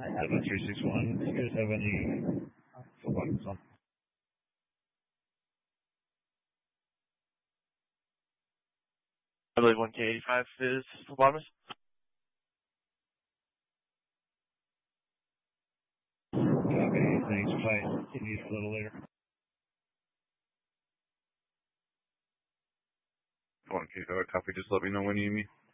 7361. Do you guys have any phlebotomies on? I believe 1K85 is phlebotomist. Copy. Thanks. Bye. Can you a little later? 1K5, copy. Just let me know when you need me.